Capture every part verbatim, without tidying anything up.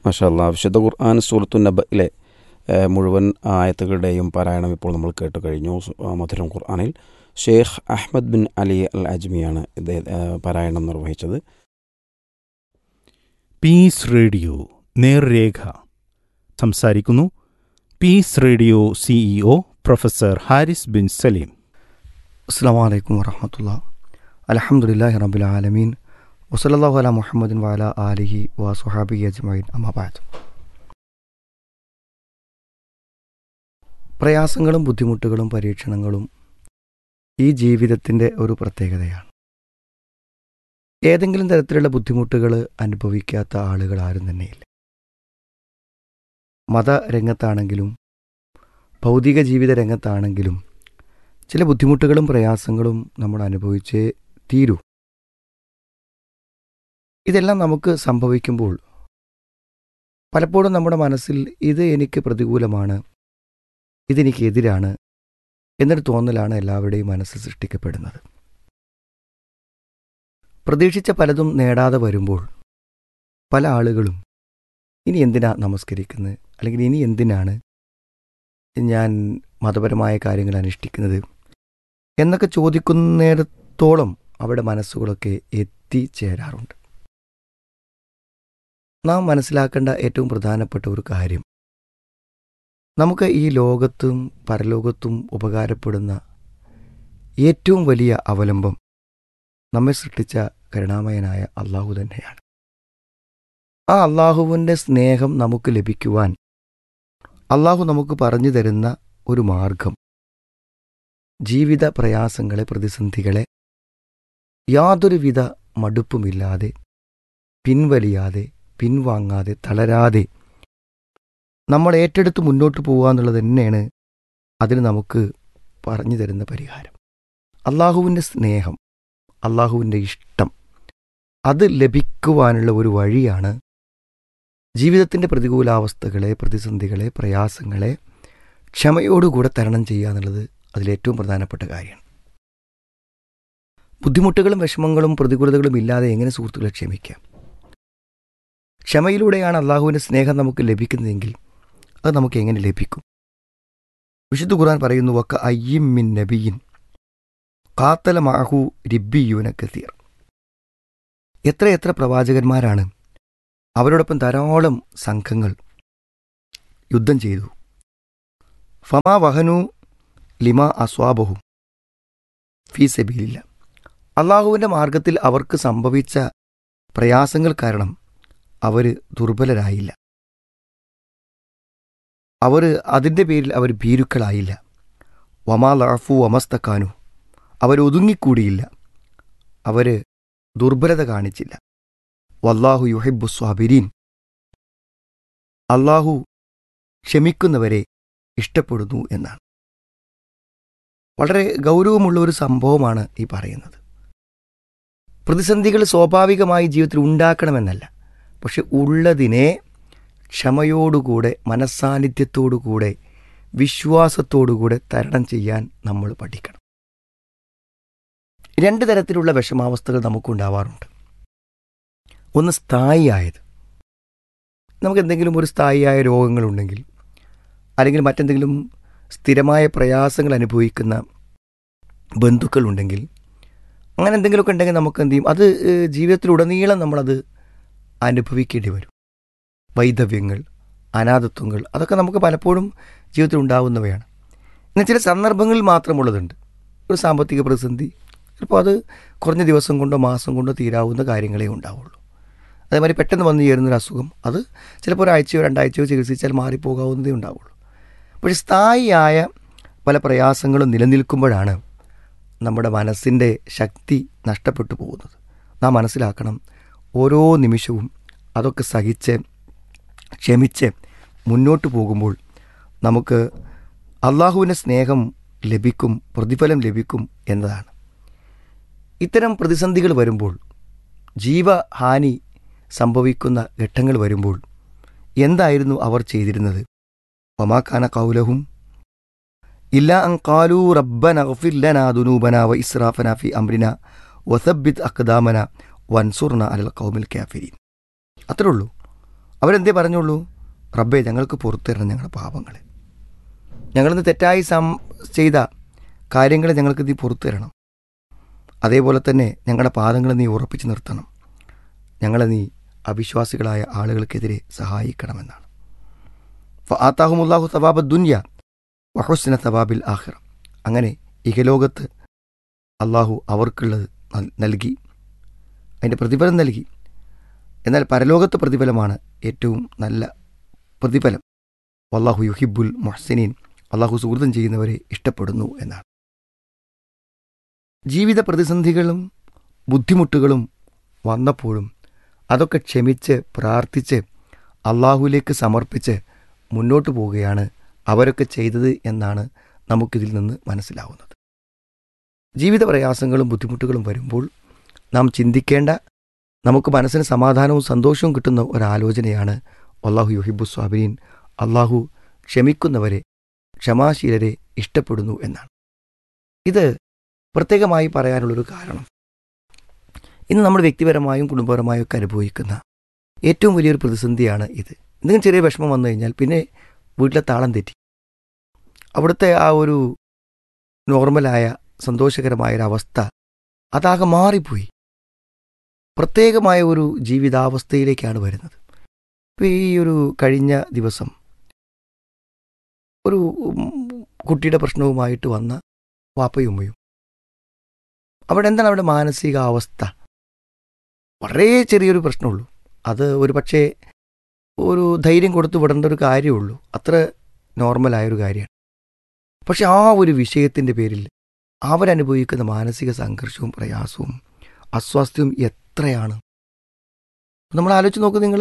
മാഷാ അല്ലാഹ്. വിശുദ്ധ ഖുർആൻ സൂറത്തു നബയിലെ ഏഹ്, മുഴുവൻ ആയത്തുകളുടെയും പാരായണം ഇപ്പോൾ നമ്മൾ കേട്ട് കഴിഞ്ഞു. സു- ആ, മധുരം ഖുർആനിൽ ഷെയ്ഖ് അഹ്മദ് ബിൻ അലി അൽ അജ്മിയാണ് ഇത് ഏഹ്, പാരായണം നിർവഹിച്ചത്. പീസ് റേഡിയോ നേർരേഖ സംസാരിക്കുന്നു piece radio CEO professor Haris bin Saleem. അസ്സലാമു അലൈക്കും വറഹ്മത്തുള്ളാഹി. അൽഹംദുലില്ലാഹി റബ്ബിൽ ആലമീൻ വസല്ലല്ലാഹു അലാ മുഹമ്മദിൻ വഅലാ ആലിഹി വസ്വഹാബിഹി അജ്മഈൻ. അമ്മാ ബഅദ്. പ്രയാസങ്ങളും ബുദ്ധിമുട്ടുകളും പരീക്ഷണങ്ങളും ഈ ജീവിതത്തിൻ്റെ ഒരു പ്രത്യേകതയാണ്. ഏതെങ്കിലും തരത്തിലുള്ള ബുദ്ധിമുട്ടുകൾ അനുഭവിക്കാത്ത ആളുകൾ ആരും തന്നെയില്ല. മതരംഗത്താണെങ്കിലും ഭൗതിക ജീവിത രംഗത്താണെങ്കിലും ചില ബുദ്ധിമുട്ടുകളും പ്രയാസങ്ങളും നമ്മൾ അനുഭവിച്ചേ തീരൂ. ഇതെല്ലാം നമുക്ക് സംഭവിക്കുമ്പോൾ പലപ്പോഴും നമ്മുടെ മനസ്സിൽ ഇത് എനിക്ക് പ്രതികൂലമാണ്, ഇതെനിക്ക് എതിരാണ് എന്നൊരു തോന്നലാണ് എല്ലാവരുടെയും മനസ്സിൽ സൃഷ്ടിക്കപ്പെടുന്നത്. പ്രതീക്ഷിച്ച പലതും നേടാതെ വരുമ്പോൾ പല ആളുകളും ഇനി എന്തിനാ നമസ്കരിക്കുന്നത്, അല്ലെങ്കിൽ ഇനി എന്തിനാണ് ഞാൻ മതപരമായ കാര്യങ്ങൾ അനുഷ്ഠിക്കുന്നത് എന്നൊക്കെ ചോദിക്കുന്നിടത്തോളം അവരുടെ മനസ്സുകളൊക്കെ എത്തിച്ചേരാറുണ്ട്. നാം മനസ്സിലാക്കേണ്ട ഏറ്റവും പ്രധാനപ്പെട്ട ഒരു കാര്യം, നമുക്ക് ഈ ലോകത്തും പരലോകത്തും ഉപകാരപ്പെടുന്ന ഏറ്റവും വലിയ അവലംബം നമ്മെ സൃഷ്ടിച്ച കരുണാമയനായ അള്ളാഹു തന്നെയാണ്. ആ അള്ളാഹുവിൻ്റെ സ്നേഹം നമുക്ക് ലഭിക്കുവാൻ അള്ളാഹു നമുക്ക് പറഞ്ഞു തരുന്ന ഒരു മാർഗം, ജീവിത പ്രയാസങ്ങളെ, പ്രതിസന്ധികളെ യാതൊരുവിധ മടുപ്പുമില്ലാതെ, പിൻവലിയാതെ, പിൻവാങ്ങാതെ, തളരാതെ നമ്മൾ ഏറ്റെടുത്ത് മുന്നോട്ട് പോകുക എന്നുള്ളത് തന്നെയാണ് അതിന് നമുക്ക് പറഞ്ഞു തരുന്ന പരിഹാരം. അള്ളാഹുവിൻ്റെ സ്നേഹം, അള്ളാഹുവിൻ്റെ ഇഷ്ടം, അത് ലഭിക്കുവാനുള്ള ഒരു വഴിയാണ് ജീവിതത്തിൻ്റെ പ്രതികൂലാവസ്ഥകളെ, പ്രതിസന്ധികളെ, പ്രയാസങ്ങളെ ക്ഷമയോടുകൂടെ തരണം ചെയ്യുക എന്നുള്ളത് അതിലേറ്റവും പ്രധാനപ്പെട്ട കാര്യമാണ്. ബുദ്ധിമുട്ടുകളും വിഷമങ്ങളും പ്രതികൂലതകളും ഇല്ലാതെ എങ്ങനെ സുഹൃത്തുക്കളെ ക്ഷമിക്കാം? ക്ഷമയിലൂടെയാണ് അള്ളാഹുവിൻ്റെ സ്നേഹം നമുക്ക് ലഭിക്കുന്നതെങ്കിൽ അത് നമുക്ക് എങ്ങനെ ലഭിക്കും? വിശുദ്ധ ഖുർആൻ പറയുന്നു, വക്ക അയ്യിം മിൻ നബിയിൻ ഖാത്തല മഅഹു റിബ്ബിയൂന കസീർ. എത്രയെത്ര പ്രവാചകന്മാരാണ്, അവരോടൊപ്പം ധാരാളം സംഘങ്ങൾ യുദ്ധം ചെയ്തു. ഫമാ വഹനു ലിമാ അസ്വാബഹു ഫീ സബീലില്ല. അള്ളാഹുവിൻ്റെ മാർഗത്തിൽ അവർക്ക് സംഭവിച്ച പ്രയാസങ്ങൾ കാരണം അവർ ദുർബലരായില്ല, അവർ അതിൻ്റെ പേരിൽ അവർ ഭീരുക്കളായില്ല. വമാ ലഅഫു വമസ്തക്കാനു, അവരൊതുങ്ങിക്കൂടിയില്ല, അവർ ദുർബലത കാണിച്ചില്ല. വല്ലാഹു യുഹിബ്ബു സ്വാബിരീൻ, അള്ളാഹു ക്ഷമിക്കുന്നവരെ ഇഷ്ടപ്പെടുന്നു എന്നാണ്. വളരെ ഗൗരവമുള്ള ഒരു സംഭവമാണ് ഈ പറയുന്നത്. പ്രതിസന്ധികൾ സ്വാഭാവികമായി ജീവിതത്തിൽ ഉണ്ടാക്കണമെന്നല്ല, പക്ഷെ ഉള്ളതിനെ ക്ഷമയോടുകൂടെ, മനസ്സാന്നിധ്യത്തോടുകൂടെ, വിശ്വാസത്തോടുകൂടെ തരണം ചെയ്യാൻ നമ്മൾ പഠിക്കണം. രണ്ട് തരത്തിലുള്ള വിഷമാവസ്ഥകൾ നമുക്കുണ്ടാവാറുണ്ട്. ഒന്ന് സ്ഥായിയായത്, നമുക്ക് എന്തെങ്കിലും ഒരു സ്ഥായിയായ രോഗങ്ങളുണ്ടെങ്കിൽ, അല്ലെങ്കിൽ മറ്റെന്തെങ്കിലും സ്ഥിരമായ പ്രയാസങ്ങൾ അനുഭവിക്കുന്ന ബന്ധുക്കളുണ്ടെങ്കിൽ, അങ്ങനെ എന്തെങ്കിലുമൊക്കെ ഉണ്ടെങ്കിൽ നമുക്ക് എന്ത് ചെയ്യും, അത് ജീവിതത്തിലുടനീളം നമ്മളത് അനുഭവിക്കേണ്ടി വരും. വൈധവ്യങ്ങൾ, അനാഥത്വങ്ങൾ, അതൊക്കെ നമുക്ക് പലപ്പോഴും ജീവിതത്തിൽ ഉണ്ടാവുന്നവയാണ്. എന്നാൽ ചില സന്ദർഭങ്ങളിൽ മാത്രമുള്ളതുണ്ട്. ഒരു സാമ്പത്തിക പ്രതിസന്ധി, ചിലപ്പോൾ അത് കുറഞ്ഞ ദിവസം കൊണ്ടോ മാസം കൊണ്ടോ തീരാവുന്ന കാര്യങ്ങളേ ഉണ്ടാവുള്ളൂ. അതേമാതിരി പെട്ടെന്ന് വന്നു ചേരുന്നൊരു അസുഖം, അത് ചിലപ്പോൾ ഒരാഴ്ചയോ രണ്ടാഴ്ചയോ ചികിത്സിച്ചാൽ മാറിപ്പോകാവുന്നതേ ഉണ്ടാവുള്ളൂ. പക്ഷേ സ്ഥായിയായ പല പ്രയാസങ്ങളും നിലനിൽക്കുമ്പോഴാണ് നമ്മുടെ മനസ്സിൻ്റെ ശക്തി നഷ്ടപ്പെട്ടു പോകുന്നത്. നാം മനസ്സിലാക്കണം, ഓരോ നിമിഷവും അതൊക്കെ സഹിച്ച് ക്ഷമിച്ച് മുന്നോട്ട് പോകുമ്പോൾ നമുക്ക് അള്ളാഹുവിൻ്റെ സ്നേഹം ലഭിക്കും, പ്രതിഫലം ലഭിക്കും എന്നതാണ്. ഇത്തരം പ്രതിസന്ധികൾ വരുമ്പോൾ, ജീവഹാനി സംഭവിക്കുന്ന ഘട്ടങ്ങൾ വരുമ്പോൾ എന്തായിരുന്നു അവർ ചെയ്തിരുന്നത്? വമാക്കാന ഖൗലഹും ഇല്ലാ അൻ ഖാലൂ റബ്ബന ഗഫിർ ലനാ ദുനൂബനാ വ ഇസ്റാഫനാ ഫി അംരിനാ വസബ്ബിത് അഖ്ദാമനാ വൻസുർന അലൽ ഖൗമിൽ കാഫിരീൻ. അത്രേ ഉള്ളൂ. അവരെന്തേ പറഞ്ഞുള്ളൂ? റബ്ബേ, ഞങ്ങൾക്ക് പുറത്തു തരണം ഞങ്ങളുടെ പാപങ്ങളെ, ഞങ്ങളിന്ന് തെറ്റായി സം ചെയ്ത കാര്യങ്ങളെ ഞങ്ങൾക്ക് നീ പുറത്തു തരണം. അതേപോലെ തന്നെ ഞങ്ങളുടെ പാദങ്ങളെ നീ ഉറപ്പിച്ച് നിർത്തണം, ഞങ്ങളെ നീ അവിശ്വാസികളായ ആളുകൾക്കെതിരെ സഹായിക്കണമെന്നാണ്. ഫആതാഹുമുല്ലാഹു തവാബ ദുനിയ വഹുസ്ന തവാബിൽ ആഖിറ. അങ്ങനെ ഇഹലോകത്ത് അള്ളാഹു അവർക്കുള്ളത് നൽകി, അതിൻ്റെ പ്രതിഫലം നൽകി. എന്നാൽ പരലോകത്ത് പ്രതിഫലമാണ് ഏറ്റവും നല്ല പ്രതിഫലം. വല്ലാഹു യുഹിബുൽ മുഹ്സിനീൻ, അള്ളാഹു സുഹൃതം ചെയ്യുന്നവരെ ഇഷ്ടപ്പെടുന്നു എന്നാണ്. ജീവിത പ്രതിസന്ധികളും ബുദ്ധിമുട്ടുകളും വന്നപ്പോഴും അതൊക്കെ ക്ഷമിച്ച് പ്രാർത്ഥിച്ച് അള്ളാഹുവിലേക്ക് സമർപ്പിച്ച് മുന്നോട്ട് പോവുകയാണ് അവരൊക്കെ ചെയ്തത് എന്നാണ് നമുക്കിതിൽ നിന്ന് മനസ്സിലാവുന്നത്. ജീവിത പ്രയാസങ്ങളും ബുദ്ധിമുട്ടുകളും വരുമ്പോൾ നാം ചിന്തിക്കേണ്ട, നമുക്ക് മനസ്സിന് സമാധാനവും സന്തോഷവും കിട്ടുന്ന ഒരാലോചനയാണ് അല്ലാഹു യുഹിബ്ബു സ്വാബിരീൻ, അള്ളാഹു ക്ഷമിക്കുന്നവരെ, ക്ഷമാശീലരെ ഇഷ്ടപ്പെടുന്നു എന്നാണ്. ഇത് പ്രത്യേകമായി പറയാനുള്ളൊരു കാരണം, ഇന്ന് നമ്മൾ വ്യക്തിപരമായും കുടുംബപരമായും ഒക്കെ അനുഭവിക്കുന്ന ഏറ്റവും വലിയൊരു പ്രതിസന്ധിയാണ് ഇത്. എന്തെങ്കിലും ചെറിയ വിഷമം വന്നു കഴിഞ്ഞാൽ പിന്നെ വീട്ടിലെ താളം തെറ്റി, അവിടുത്തെ ആ ഒരു നോർമലായ സന്തോഷകരമായൊരവസ്ഥ അതാകെ മാറിപ്പോയി. പ്രത്യേകമായ ഒരു ജീവിതാവസ്ഥയിലേക്കാണ് വരുന്നത്. ഇപ്പോൾ ഈ ഒരു കഴിഞ്ഞ ദിവസം ഒരു കുട്ടിയുടെ പ്രശ്നവുമായിട്ട് വന്ന വാപ്പയും ഉമ്മയും, അവിടെ എന്താണ് അവിടെ മാനസികാവസ്ഥ? വളരെ ചെറിയൊരു പ്രശ്നമുള്ളൂ, അത് ഒരു പക്ഷേ ഒരു ധൈര്യം കൊടുത്തു വിടേണ്ട ഒരു കാര്യമുള്ളൂ, അത്ര നോർമലായൊരു കാര്യമാണ്. പക്ഷെ ആ ഒരു വിഷയത്തിൻ്റെ പേരിൽ അവരനുഭവിക്കുന്ന മാനസിക സംഘർഷവും പ്രയാസവും അസ്വാസ്ഥ്യവും എത്രയാണ് നമ്മൾ ആലോചിച്ച് നോക്ക്. നിങ്ങൾ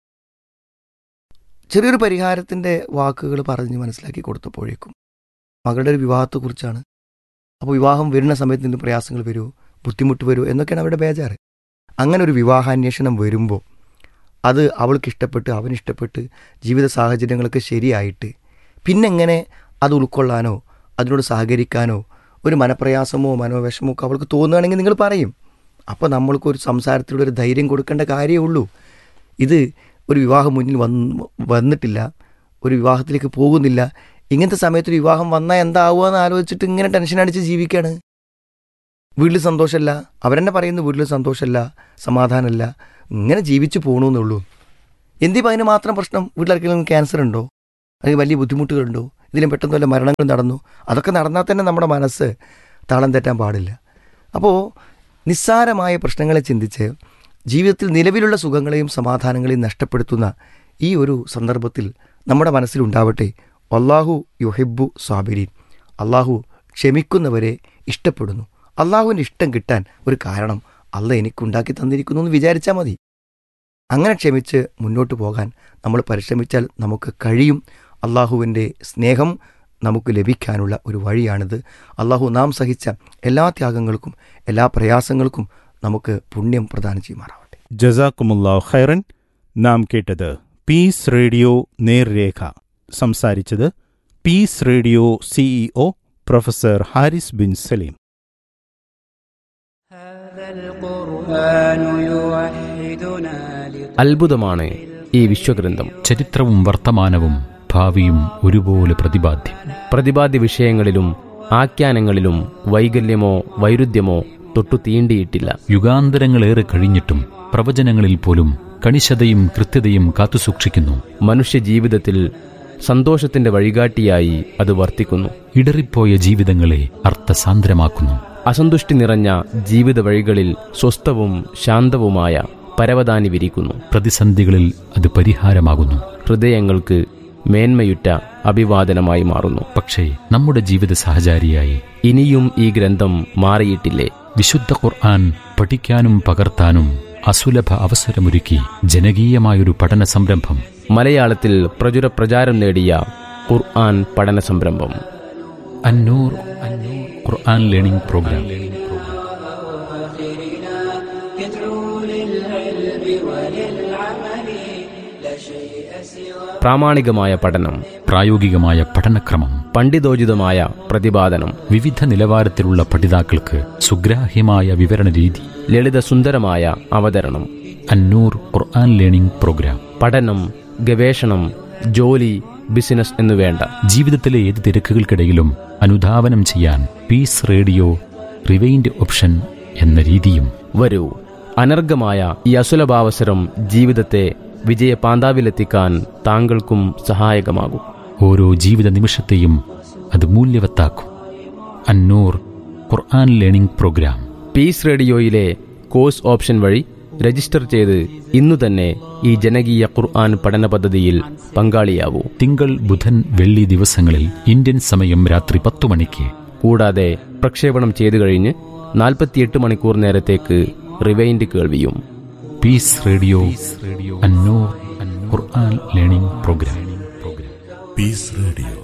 ചെറിയൊരു പരിഹാരത്തിൻ്റെ വാക്കുകൾ പറഞ്ഞ് മനസ്സിലാക്കി കൊടുത്തപ്പോഴേക്കും മകളുടെ ഒരു വിവാഹത്തെക്കുറിച്ചാണ്. അപ്പോൾ വിവാഹം വരുന്ന സമയത്ത് നിന്ന് പ്രയാസങ്ങൾ വരുമോ, ബുദ്ധിമുട്ട് വരുമോ എന്നൊക്കെയാണ് അവരുടെ ബേജാറ്. അങ്ങനെ ഒരു വിവാഹാന്വേഷണം വരുമ്പോൾ അത് അവൾക്ക് ഇഷ്ടപ്പെട്ട് അവനിഷ്ടപ്പെട്ട് ജീവിത സാഹചര്യങ്ങളൊക്കെ ശരിയായിട്ട് പിന്നെങ്ങനെ അത് ഉൾക്കൊള്ളാനോ അതിനോട് സഹകരിക്കാനോ ഒരു മനപ്രയാസമോ മനോവിഷമോ ഒക്കെ അവൾക്ക് തോന്നുകയാണെങ്കിൽ നിങ്ങൾ പറയും. അപ്പോൾ നമ്മൾക്കൊരു സംസാരത്തിലൂടെ ഒരു ധൈര്യം കൊടുക്കേണ്ട കാര്യമേ ഉള്ളൂ. ഇത് ഒരു വിവാഹം മുന്നിൽ വന്ന് വന്നിട്ടില്ല, ഒരു വിവാഹത്തിലേക്ക് പോകുന്നില്ല, ഇങ്ങനത്തെ സമയത്തൊരു വിവാഹം വന്നാൽ എന്താവുക എന്ന് ആലോചിച്ചിട്ട് ഇങ്ങനെ ടെൻഷൻ അടിച്ച് ജീവിക്കുകയാണ്. വീട്ടിൽ സന്തോഷമല്ല, അവരെന്നെ പറയുന്നു വീട്ടിൽ സന്തോഷമല്ല, സമാധാനമല്ല, ഇങ്ങനെ ജീവിച്ചു പോകണമെന്നുള്ളൂ. എന്തിപ്പോൾ അതിന് മാത്രം പ്രശ്നം? വീട്ടിലാർക്കെങ്കിലും ക്യാൻസർ ഉണ്ടോ, അല്ലെങ്കിൽ വലിയ ബുദ്ധിമുട്ടുകളുണ്ടോ, ഇതിലും പെട്ടെന്ന് വല്ല മരണങ്ങൾ നടന്നു? അതൊക്കെ നടന്നാൽ തന്നെ നമ്മുടെ മനസ്സ് താളം തെറ്റാൻ പാടില്ല. അപ്പോൾ നിസ്സാരമായ പ്രശ്നങ്ങളെ ചിന്തിച്ച് ജീവിതത്തിൽ നിലവിലുള്ള സുഖങ്ങളെയും സമാധാനങ്ങളെയും നഷ്ടപ്പെടുത്തുന്ന ഈ ഒരു സന്ദർഭത്തിൽ നമ്മുടെ മനസ്സിലുണ്ടാവട്ടെ അല്ലാഹു യുഹിബ്ബു സാബിരീൻ, അള്ളാഹു ക്ഷമിക്കുന്നവരെ ഇഷ്ടപ്പെടുന്നു. അള്ളാഹുവിൻ്റെ ഇഷ്ടം കിട്ടാൻ ഒരു കാരണം അള്ളാഹ് എനിക്കുണ്ടാക്കി തന്നിരിക്കുന്നു എന്ന് വിചാരിച്ചാൽ മതി. അങ്ങനെ ക്ഷമിച്ച് മുന്നോട്ട് പോകാൻ നമ്മൾ പരിശ്രമിച്ചാൽ നമുക്ക് കഴിയും. അള്ളാഹുവിൻ്റെ സ്നേഹം നമുക്ക് ലഭിക്കാനുള്ള ഒരു വഴിയാണിത്. അള്ളാഹു നാം സഹിച്ച എല്ലാ ത്യാഗങ്ങൾക്കും എല്ലാ പ്രയാസങ്ങൾക്കും നമുക്ക് പുണ്യം പ്രദാനം ചെയ്യുമാറാവട്ടെ. ജസാക്കുമുല്ലാഹു ഖൈറൻ. നാം കേട്ടത് പീസ് റേഡിയോ നേർരേഖ. സംസാരിച്ചത് piece radio CEO professor Haris bin Saleem. അത്ഭുതമാണ് ഈ വിശ്വഗ്രന്ഥം. ചരിത്രവും വർത്തമാനവും ഭാവിയും ഒരുപോലെ പ്രതിപാദ്യം. പ്രതിപാദ്യ വിഷയങ്ങളിലും ആഖ്യാനങ്ങളിലും വൈകല്യമോ വൈരുദ്ധ്യമോ തൊട്ടു തീണ്ടിയിട്ടില്ല. യുഗാന്തരങ്ങളേറെ കഴിഞ്ഞിട്ടും പ്രവചനങ്ങളിൽ പോലും കണിശതയും കൃത്യതയും കാത്തുസൂക്ഷിക്കുന്നു. മനുഷ്യജീവിതത്തിൽ സന്തോഷത്തിന്റെ വഴികാട്ടിയായി അത് വർത്തിക്കുന്നു. ഇടറിപ്പോയ ജീവിതങ്ങളെ അർത്ഥസാന്ദ്രമാക്കുന്നു. അസന്തുഷ്ടി നിറഞ്ഞ ജീവിത വഴികളിൽ സ്വസ്ഥവും ശാന്തവുമായ പരവതാനി വിരിക്കുന്നു. പ്രതിസന്ധികളിൽ അത് പരിഹാരമാകുന്നു. ഹൃദയങ്ങൾക്ക് മേന്മയുറ്റ അഭിവാദനമായി മാറുന്നു. പക്ഷേ നമ്മുടെ ജീവിത സഹചാരിയായി ഇനിയും ഈ ഗ്രന്ഥം മാറിയിട്ടില്ലേ? വിശുദ്ധ ഖുർആൻ പഠിക്കാനും പകർത്താനും അസുലഭ അവസരമൊരുക്കി ജനകീയമായൊരു പഠന സംരംഭം. മലയാളത്തിൽ പ്രചുര പ്രചാരം നേടിയ ഖുർആൻ പഠന സംരംഭം അന്നൂർ ഖുർആൻ ലേണിംഗ് പ്രോഗ്രാം. പ്രാമാണികമായ പഠനം, പ്രായോഗികമായ പഠനക്രമം, പണ്ഡിതോചിതമായ പ്രതിപാദനം, വിവിധ നിലവാരത്തിലുള്ള പഠിതാക്കൾക്ക് സുഗ്രാഹ്യമായ വിവരണ രീതി, ലളിതസുന്ദരമായ അവതരണം. അന്നൂർ ഖുർആൻ ലേണിംഗ് പ്രോഗ്രാം പഠനം, ഗവേഷണം, ജോലി, ബിസിനസ് എന്നു വേണ്ട. ജീവിതത്തിലെ ഏത് തിരക്കുകൾക്കിടയിലും അനുധാവനം ചെയ്യാൻ പീസ് റേഡിയോ റിവൈൻഡ് ഓപ്ഷൻ എന്ന രീതിയും. വരൂ, അനർഘമായ ഈ അസുലഭാവസരം ജീവിതത്തെ വിജയപാന്താവിലെത്തിക്കാൻ താങ്കൾക്കും സഹായകമാകും. ഓരോ ജീവിത നിമിഷത്തെയും അത് മൂല്യവത്താക്കും. അന്നൂർ ഖുർആൻ learning programme. Piece റേഡിയോയിലെ course option വഴി രജിസ്റ്റർ ചെയ്ത് ഇന്നു തന്നെ ഈ ജനകീയ ഖുർആൻ പഠന പദ്ധതിയിൽ പങ്കാളിയാവൂ. തിങ്കൾ, ബുധൻ, വെള്ളി ദിവസങ്ങളിൽ ഇന്ത്യൻ സമയം രാത്രി പത്തു മണിക്ക്. കൂടാതെ പ്രക്ഷേപണം ചെയ്തു കഴിഞ്ഞ് നാൽപ്പത്തിയെട്ട് മണിക്കൂർ നേരത്തേക്ക് റിവൈൻഡ് കേൾവിയും. പീസ് റേഡിയോ അന്നൂർ ഖുർആൻ ലേണിംഗ് പ്രോഗ്രാം. Piece radio